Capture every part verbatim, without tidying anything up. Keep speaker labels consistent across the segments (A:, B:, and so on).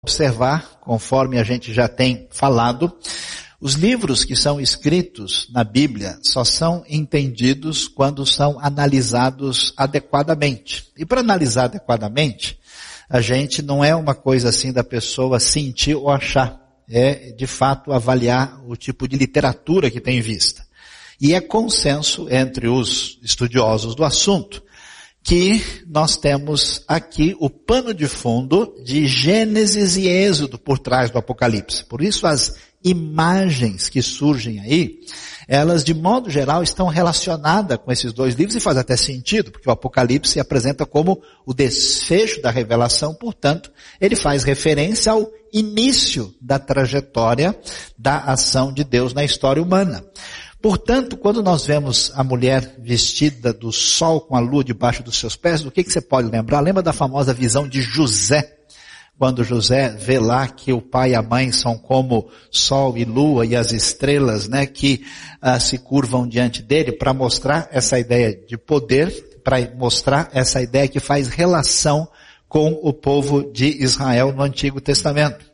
A: observar, conforme a gente já tem falado, os livros que são escritos na Bíblia só são entendidos quando são analisados adequadamente. E para analisar adequadamente, a gente não é uma coisa assim da pessoa sentir ou achar. É, de fato, avaliar o tipo de literatura que tem em vista. E é consenso entre os estudiosos do assunto que nós temos aqui o pano de fundo de Gênesis e Êxodo por trás do Apocalipse. Por isso as imagens que surgem aí, elas de modo geral estão relacionadas com esses dois livros e faz até sentido, porque o Apocalipse se apresenta como o desfecho da revelação, portanto, ele faz referência ao início da trajetória da ação de Deus na história humana. Portanto, quando nós vemos a mulher vestida do sol com a lua debaixo dos seus pés, do que, que você pode lembrar? Lembra da famosa visão de José? Quando José vê lá que o pai e a mãe são como sol e lua e as estrelas, né, que uh, se curvam diante dele para mostrar essa ideia de poder, para mostrar essa ideia que faz relação com o povo de Israel no Antigo Testamento.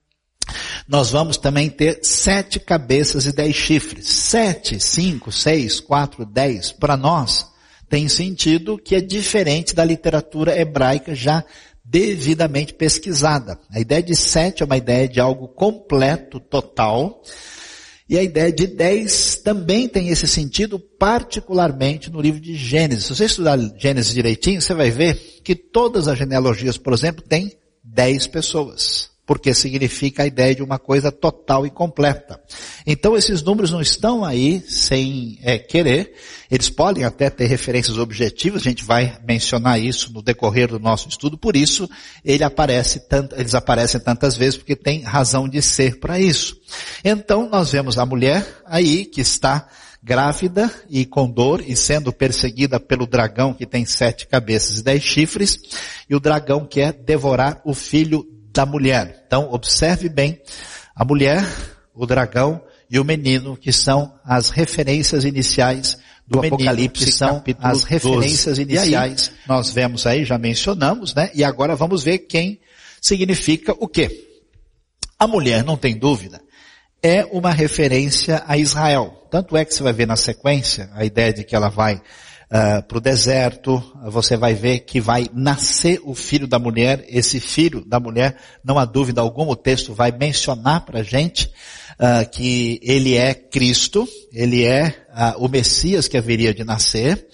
A: Nós vamos também ter sete cabeças e dez chifres. Sete, cinco, seis, quatro, dez, para nós, tem sentido que é diferente da literatura hebraica já devidamente pesquisada. A ideia de sete é uma ideia de algo completo, total, e a ideia de dez também tem esse sentido, particularmente no livro de Gênesis. Se você estudar Gênesis direitinho, você vai ver que todas as genealogias, por exemplo, têm dez pessoas. Porque significa a ideia de uma coisa total e completa. Então esses números não estão aí sem é, querer, eles podem até ter referências objetivas, a gente vai mencionar isso no decorrer do nosso estudo, por isso ele aparece tanto, eles aparecem tantas vezes, porque tem razão de ser para isso. Então nós vemos a mulher aí que está grávida e com dor e sendo perseguida pelo dragão que tem sete cabeças e dez chifres, e o dragão quer devorar o filho da mulher. Então, observe bem a mulher, o dragão e o menino, que são as referências iniciais do menino, Apocalipse, que são as referências doze. Iniciais. Aí, nós vemos aí, já mencionamos, né? E agora vamos ver quem significa o quê. A mulher, não tem dúvida, é uma referência a Israel. Tanto é que você vai ver na sequência a ideia de que ela vai Uh, para o deserto, você vai ver que vai nascer o filho da mulher. Esse filho da mulher, não há dúvida alguma, o texto vai mencionar para a gente uh, que ele é Cristo, ele é uh, o Messias que haveria de nascer.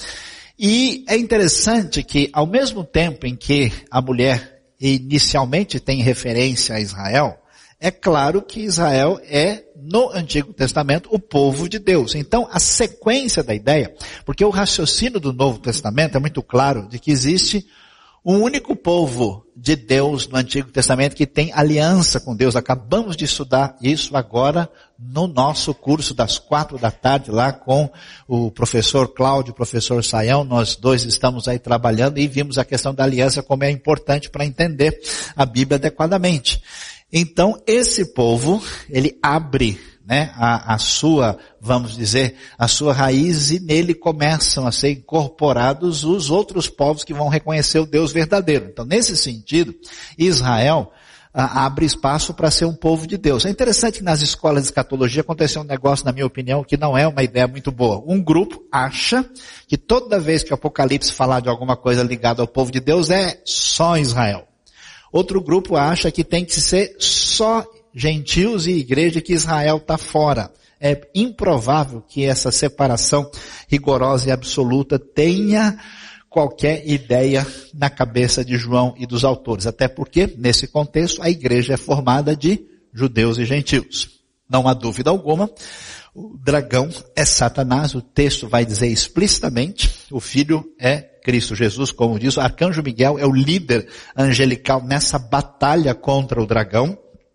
A: E é interessante que ao mesmo tempo em que a mulher inicialmente tem referência a Israel, é claro que Israel é, no Antigo Testamento, o povo de Deus. Então, a sequência da ideia, porque o raciocínio do Novo Testamento é muito claro de que existe um único povo de Deus no Antigo Testamento que tem aliança com Deus. Acabamos de estudar isso agora no nosso curso das quatro da tarde, lá com o professor Cláudio e o professor Saião. Nós dois estamos aí trabalhando e vimos a questão da aliança como é importante para entender a Bíblia adequadamente. Então, esse povo, ele abre, né, a, a sua, vamos dizer, a sua raiz, e nele começam a ser incorporados os outros povos que vão reconhecer o Deus verdadeiro. Então, nesse sentido, Israel a, abre espaço para ser um povo de Deus. É interessante que nas escolas de escatologia aconteceu um negócio, na minha opinião, que não é uma ideia muito boa. Um grupo acha que toda vez que o Apocalipse falar de alguma coisa ligada ao povo de Deus, é só Israel. Outro grupo acha que tem que ser só gentios e igreja, que Israel está fora. É improvável que essa separação rigorosa e absoluta tenha qualquer ideia na cabeça de João e dos autores. Até porque, nesse contexto, a igreja é formada de judeus e gentios. Não há dúvida alguma, o dragão é Satanás, o texto vai dizer explicitamente, o filho é Cristo Jesus, como diz, o arcanjo Miguel é o líder angelical nessa batalha contra o dragão.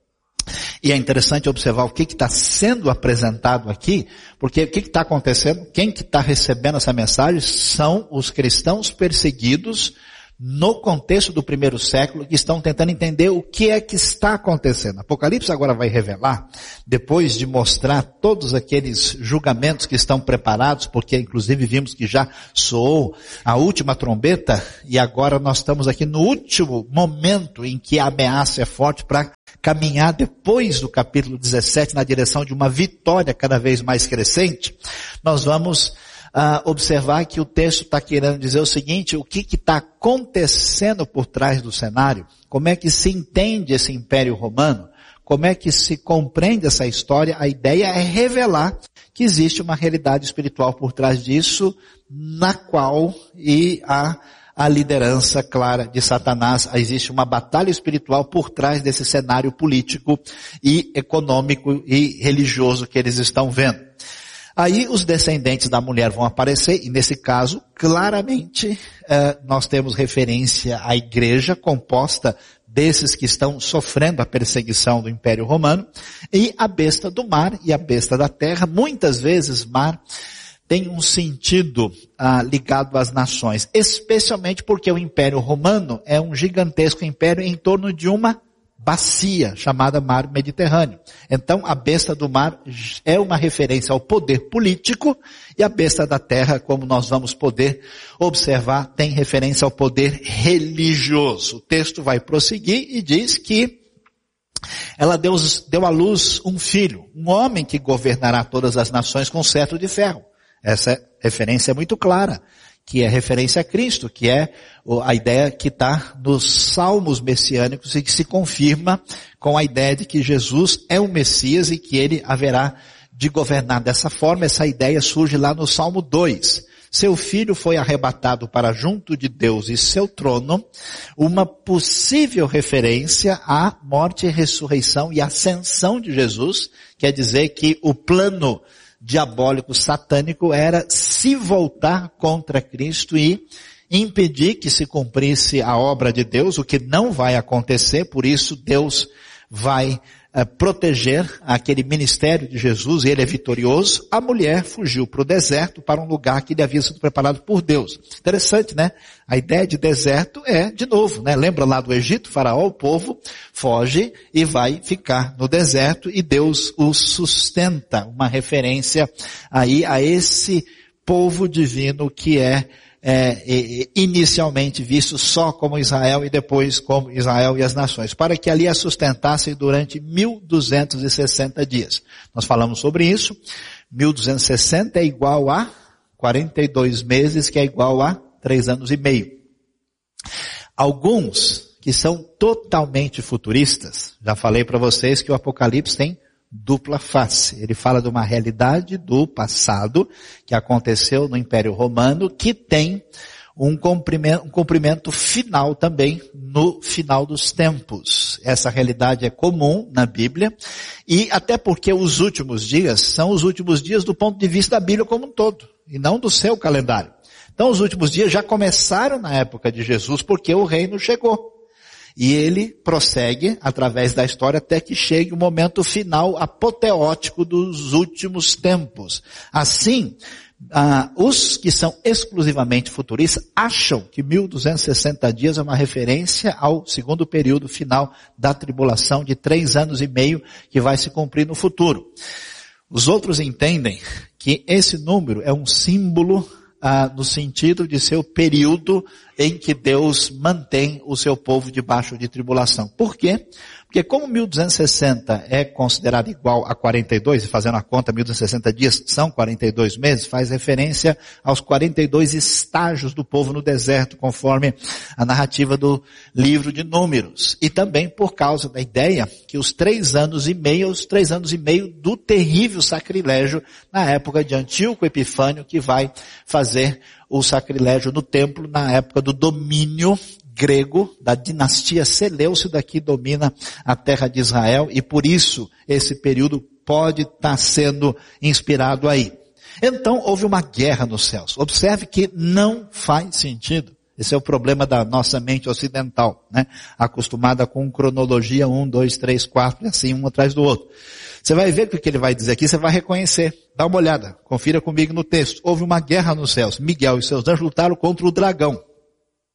A: E é interessante observar o que está sendo apresentado aqui, porque o que está acontecendo, quem que está recebendo essa mensagem são os cristãos perseguidos no contexto do primeiro século, que estão tentando entender o que é que está acontecendo. Apocalipse agora vai revelar, depois de mostrar todos aqueles julgamentos que estão preparados, porque inclusive vimos que já soou a última trombeta, e agora nós estamos aqui no último momento em que a ameaça é forte para caminhar depois do capítulo dezessete na direção de uma vitória cada vez mais crescente. Nós vamos Uh, observar que o texto está querendo dizer o seguinte: o que está acontecendo por trás do cenário, como é que se entende esse Império Romano, como é que se compreende essa história. A ideia é revelar que existe uma realidade espiritual por trás disso, na qual e a, a liderança clara de Satanás. Existe uma batalha espiritual por trás desse cenário político e econômico e religioso que eles estão vendo. Aí os descendentes da mulher vão aparecer, e nesse caso, claramente, eh, nós temos referência à igreja composta desses que estão sofrendo a perseguição do Império Romano, e a besta do mar e a besta da terra. Muitas vezes mar tem um sentido ah, ligado às nações, especialmente porque o Império Romano é um gigantesco império em torno de uma bacia chamada Mar Mediterrâneo. Então a besta do mar é uma referência ao poder político, e a besta da terra, como nós vamos poder observar, tem referência ao poder religioso. O texto vai prosseguir e diz que ela deu, deu à luz um filho, um homem que governará todas as nações com cetro de ferro. Essa referência é muito clara, que é referência a Cristo, que é a ideia que está nos salmos messiânicos e que se confirma com a ideia de que Jesus é o Messias e que ele haverá de governar dessa forma. Essa ideia surge lá no Salmo dois. Seu filho foi arrebatado para junto de Deus e seu trono, uma possível referência à morte, ressurreição e ascensão de Jesus. Quer dizer que o plano diabólico satânico era se voltar contra Cristo e impedir que se cumprisse a obra de Deus, o que não vai acontecer. Por isso Deus vai uh, proteger aquele ministério de Jesus, e ele é vitorioso. A mulher fugiu para o deserto, para um lugar que lhe havia sido preparado por Deus. Interessante, né? A ideia de deserto é, de novo, né? Lembra lá do Egito? Faraó, o povo foge e vai ficar no deserto, e Deus os sustenta. Uma referência aí a esse povo divino que é É, inicialmente visto só como Israel e depois como Israel e as nações, para que ali a sustentassem durante mil duzentos e sessenta dias. Nós falamos sobre isso. mil duzentos e sessenta é igual a quarenta e dois meses, que é igual a três anos e meio. Alguns que são totalmente futuristas, já falei para vocês que o Apocalipse tem dupla face. Ele fala de uma realidade do passado que aconteceu no Império Romano, que tem um cumprimento, um cumprimento final também no final dos tempos. Essa realidade é comum na Bíblia, e até porque os últimos dias são os últimos dias do ponto de vista da Bíblia como um todo, e não do seu calendário. Então os últimos dias já começaram na época de Jesus, porque o reino chegou. E ele prossegue através da história até que chegue o momento final apoteótico dos últimos tempos. Assim, ah, os que são exclusivamente futuristas acham que mil duzentos e sessenta dias é uma referência ao segundo período final da tribulação de três anos e meio que vai se cumprir no futuro. Os outros entendem que esse número é um símbolo Ah, no sentido de ser o período em que Deus mantém o seu povo debaixo de tribulação. Por quê? Porque como mil duzentos e sessenta é considerado igual a quarenta e dois, e fazendo a conta, mil duzentos e sessenta dias são quarenta e dois meses, faz referência aos quarenta e dois estágios do povo no deserto, conforme a narrativa do livro de Números. E também por causa da ideia que os três anos e meio, os três anos e meio do terrível sacrilégio na época de Antíoco Epifânio, que vai fazer o sacrilégio no templo na época do domínio grego, da dinastia Seleucida, que domina a terra de Israel, e por isso esse período pode estar sendo inspirado aí. Então houve uma guerra nos céus. Observe que não faz sentido. Esse é o problema da nossa mente ocidental, né? Acostumada com cronologia um, dois, três, quatro, e assim um atrás do outro. Você vai ver o que ele vai dizer aqui, você vai reconhecer. Dá uma olhada, confira comigo no texto. Houve uma guerra nos céus. Miguel e seus anjos lutaram contra o dragão.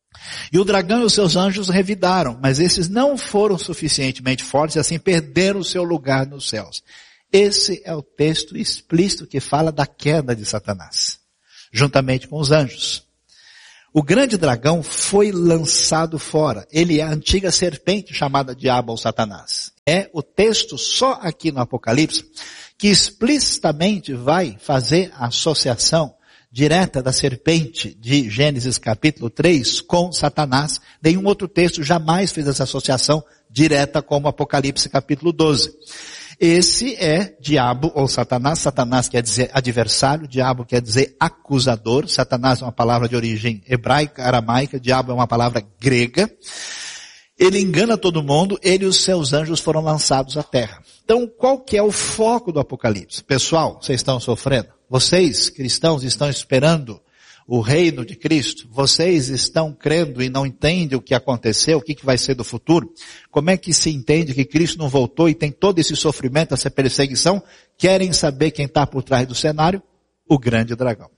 A: E o dragão e os seus anjos revidaram, mas esses não foram suficientemente fortes e assim perderam o seu lugar nos céus. Esse é o texto explícito que fala da queda de Satanás, juntamente com os anjos. O grande dragão foi lançado fora. Ele é a antiga serpente chamada Diabo ou Satanás. É o texto só aqui no Apocalipse que explicitamente vai fazer a associação direta da serpente de Gênesis capítulo três com Satanás. Nenhum outro texto jamais fez essa associação direta como Apocalipse capítulo doze. Esse é diabo ou Satanás. Satanás quer dizer adversário, diabo quer dizer acusador. Satanás é uma palavra de origem hebraica, aramaica, diabo é uma palavra grega. Ele engana todo mundo, ele e os seus anjos foram lançados à terra. Então, qual que é o foco do Apocalipse? Pessoal, vocês estão sofrendo? Vocês, cristãos, estão esperando o reino de Cristo? Vocês estão crendo e não entendem o que aconteceu, o que, que vai ser do futuro? Como é que se entende que Cristo não voltou e tem todo esse sofrimento, essa perseguição? Querem saber quem está por trás do cenário? O grande dragão.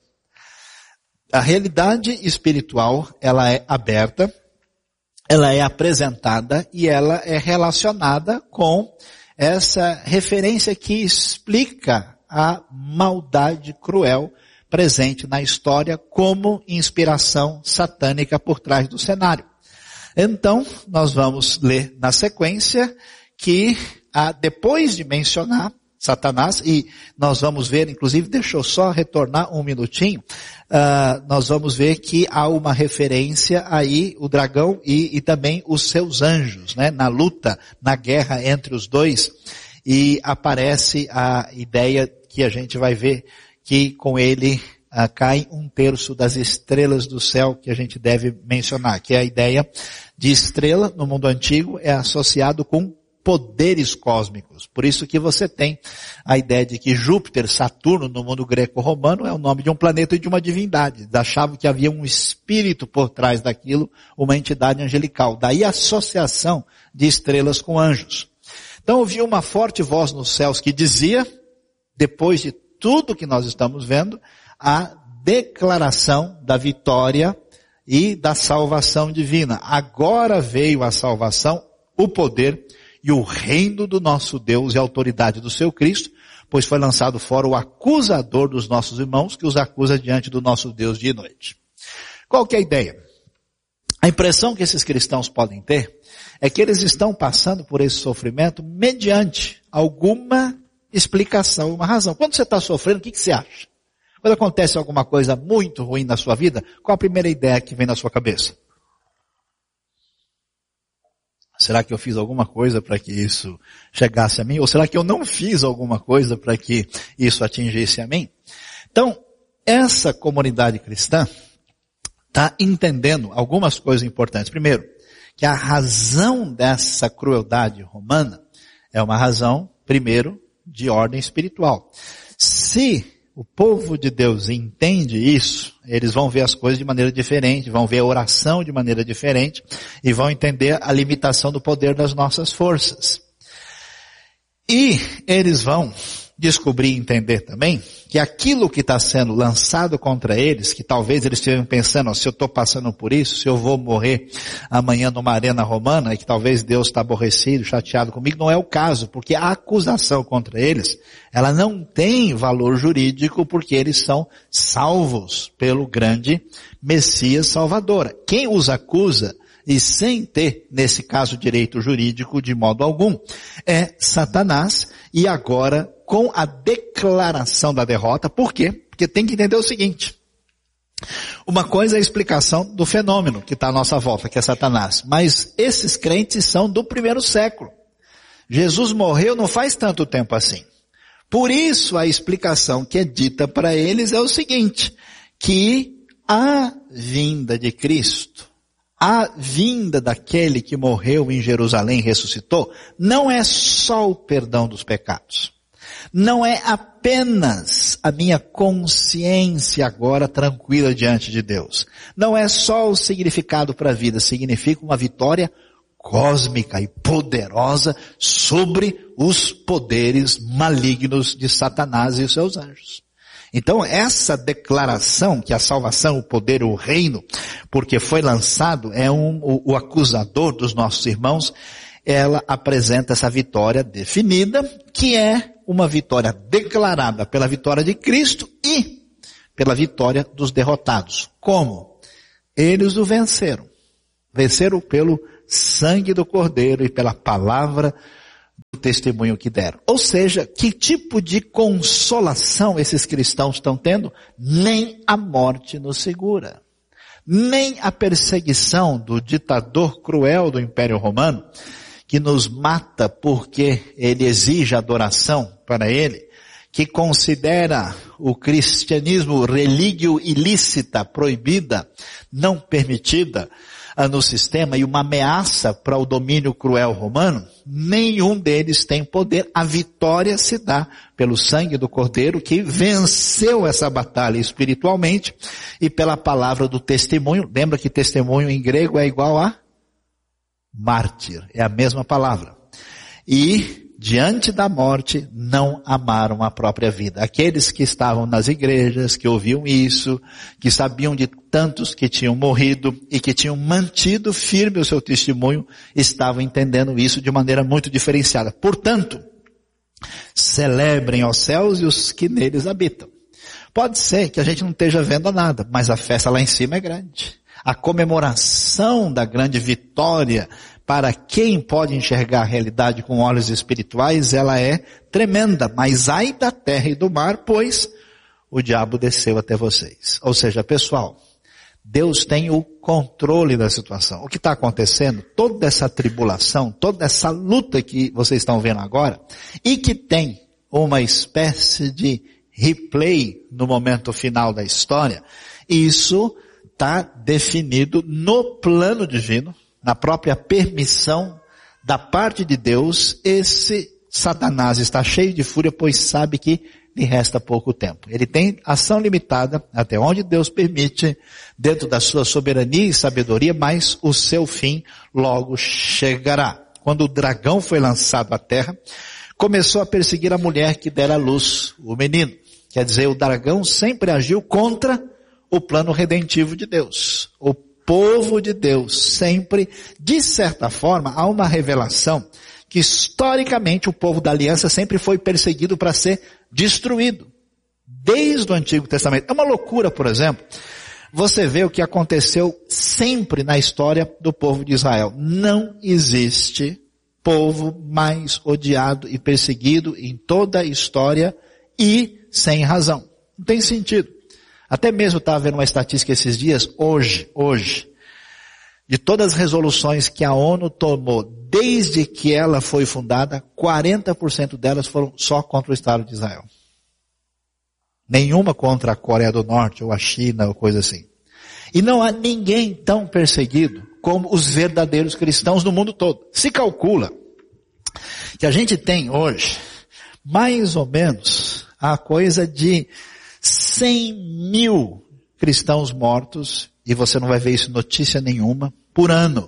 A: A realidade espiritual, ela é aberta, ela é apresentada e ela é relacionada com essa referência que explica a maldade cruel presente na história como inspiração satânica por trás do cenário. Então, nós vamos ler na sequência que, ah, depois de mencionar Satanás, e nós vamos ver, inclusive, deixa eu só retornar um minutinho, uh, nós vamos ver que há uma referência aí, o dragão e, e também os seus anjos, né, na luta, na guerra entre os dois, e aparece a ideia que a gente vai ver que com ele uh, cai um terço das estrelas do céu que a gente deve mencionar, que é a ideia de estrela no mundo antigo é associado com poderes cósmicos. Por isso que você tem a ideia de que Júpiter, Saturno, no mundo greco-romano, é o nome de um planeta e de uma divindade. Achavam que havia um espírito por trás daquilo, uma entidade angelical. Daí a associação de estrelas com anjos. Então ouviu uma forte voz nos céus que dizia, depois de tudo que nós estamos vendo, a declaração da vitória e da salvação divina. Agora veio a salvação, o poder e o reino do nosso Deus e a autoridade do seu Cristo, pois foi lançado fora o acusador dos nossos irmãos, que os acusa diante do nosso Deus dia e noite. Qual que é a ideia? A impressão que esses cristãos podem ter é que eles estão passando por esse sofrimento mediante alguma explicação, uma razão. Quando você está sofrendo, o que, que você acha? Quando acontece alguma coisa muito ruim na sua vida, qual a primeira ideia que vem na sua cabeça? Será que eu fiz alguma coisa para que isso chegasse a mim? Ou será que eu não fiz alguma coisa para que isso atingisse a mim? Então, essa comunidade cristã está entendendo algumas coisas importantes. Primeiro, que a razão dessa crueldade romana é uma razão, primeiro, de ordem espiritual. Se o povo de Deus entende isso, eles vão ver as coisas de maneira diferente, vão ver a oração de maneira diferente e vão entender a limitação do poder das nossas forças. E eles vão descobrir e entender também que aquilo que está sendo lançado contra eles, que talvez eles estejam pensando, ó, se eu estou passando por isso, se eu vou morrer amanhã numa arena romana, e que talvez Deus está aborrecido, chateado comigo, não é o caso, porque a acusação contra eles, ela não tem valor jurídico, porque eles são salvos pelo grande Messias Salvador. Quem os acusa, e sem ter, nesse caso, direito jurídico de modo algum, é Satanás, e agora com a declaração da derrota. Por quê? Porque tem que entender o seguinte. Uma coisa é a explicação do fenômeno que está à nossa volta, que é Satanás. Mas esses crentes são do primeiro século. Jesus morreu não faz tanto tempo assim. Por isso a explicação que é dita para eles é o seguinte, que a vinda de Cristo, a vinda daquele que morreu em Jerusalém e ressuscitou, não é só o perdão dos pecados. Não é apenas a minha consciência agora tranquila diante de Deus. Não é só o significado para a vida, significa uma vitória cósmica e poderosa sobre os poderes malignos de Satanás e os seus anjos. Então essa declaração que a salvação, o poder, o reino, porque foi lançado, é um, o, o acusador dos nossos irmãos, ela apresenta essa vitória definida, que é uma vitória declarada pela vitória de Cristo e pela vitória dos derrotados. Como? Eles o venceram. Venceram pelo sangue do Cordeiro e pela palavra do testemunho que deram. Ou seja, que tipo de consolação esses cristãos estão tendo? Nem a morte nos segura. Nem a perseguição do ditador cruel do Império Romano, que nos mata porque ele exige adoração para ele, que considera o cristianismo relígio ilícita, proibida, não permitida no sistema e uma ameaça para o domínio cruel romano, nenhum deles tem poder. A vitória se dá pelo sangue do Cordeiro que venceu essa batalha espiritualmente e pela palavra do testemunho. Lembra que testemunho em grego é igual a mártir, é a mesma palavra. E diante da morte, não amaram a própria vida. Aqueles que estavam nas igrejas, que ouviam isso, que sabiam de tantos que tinham morrido e que tinham mantido firme o seu testemunho, estavam entendendo isso de maneira muito diferenciada. Portanto, celebrem aos céus e os que neles habitam. Pode ser que a gente não esteja vendo nada, mas a festa lá em cima é grande. A comemoração da grande vitória, para quem pode enxergar a realidade com olhos espirituais, ela é tremenda. Mas ai da terra e do mar, pois o diabo desceu até vocês. Ou seja, pessoal, Deus tem o controle da situação. O que está acontecendo, toda essa tribulação, toda essa luta que vocês estão vendo agora, e que tem uma espécie de replay no momento final da história, isso está definido no plano divino, na própria permissão da parte de Deus. Esse Satanás está cheio de fúria, pois sabe que lhe resta pouco tempo. Ele tem ação limitada, até onde Deus permite, dentro da sua soberania e sabedoria, mas o seu fim logo chegará. Quando o dragão foi lançado à terra, começou a perseguir a mulher que dera à luz o menino. Quer dizer, o dragão sempre agiu contra o plano redentivo de Deus. O povo de Deus sempre, de certa forma, há uma revelação que historicamente o povo da aliança sempre foi perseguido para ser destruído. Desde o Antigo Testamento. É uma loucura, por exemplo, você vê o que aconteceu sempre na história do povo de Israel. Não existe povo mais odiado e perseguido em toda a história e sem razão. Não tem sentido. Até mesmo estava vendo uma estatística esses dias, hoje, hoje, de todas as resoluções que a ONU tomou desde que ela foi fundada, quarenta por cento delas foram só contra o Estado de Israel. Nenhuma contra a Coreia do Norte ou a China ou coisa assim. E não há ninguém tão perseguido como os verdadeiros cristãos no mundo todo. Se calcula que a gente tem hoje mais ou menos a coisa de cem mil cristãos mortos, e você não vai ver isso em notícia nenhuma, por ano.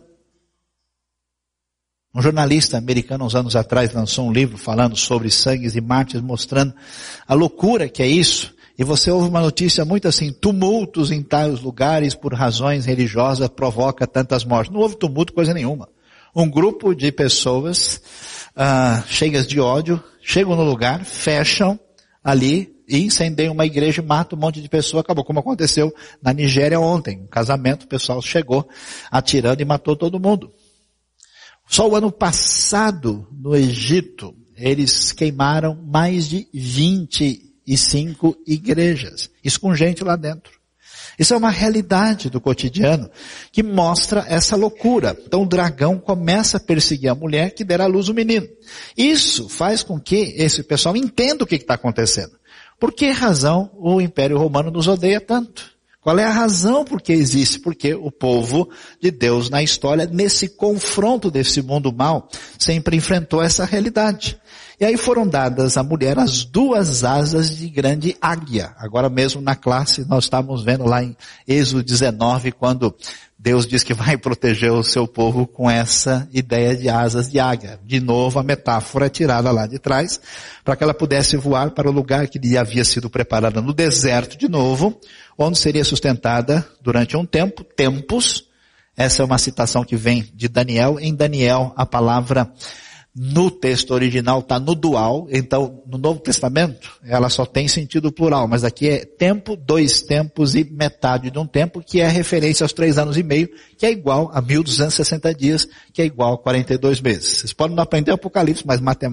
A: Um jornalista americano, uns anos atrás, lançou um livro falando sobre sangues e mártires, mostrando a loucura que é isso. E você ouve uma notícia muito assim, tumultos em tais lugares por razões religiosas provoca tantas mortes. Não houve tumulto, coisa nenhuma. Um grupo de pessoas ah, cheias de ódio, chegam no lugar, fecham ali, e incendeiam uma igreja e matam um monte de pessoas, acabou, como aconteceu na Nigéria ontem. Um casamento, o pessoal chegou atirando e matou todo mundo. Só o ano passado, no Egito, eles queimaram mais de vinte e cinco igrejas. Isso com gente lá dentro. Isso é uma realidade do cotidiano que mostra essa loucura. Então o dragão começa a perseguir a mulher que dera à luz o menino. Isso faz com que esse pessoal entenda o que está acontecendo. Por que razão o Império Romano nos odeia tanto? Qual é a razão por que existe? Porque o povo de Deus na história, nesse confronto desse mundo mal, sempre enfrentou essa realidade. E aí foram dadas à mulher as duas asas de grande águia. Agora mesmo na classe nós estávamos vendo lá em Êxodo dezenove, quando Deus diz que vai proteger o seu povo com essa ideia de asas de águia. De novo a metáfora é tirada lá de trás, para que ela pudesse voar para o lugar que lhe havia sido preparado no deserto de novo, onde seria sustentada durante um tempo, tempos. Essa é uma citação que vem de Daniel. Em Daniel a palavra no texto original está no dual, então no Novo Testamento ela só tem sentido plural, mas aqui é tempo, dois tempos e metade de um tempo, que é referência aos três anos e meio, que é igual a mil duzentos e sessenta dias, que é igual a quarenta e dois meses. Vocês podem não aprender Apocalipse, mas matemática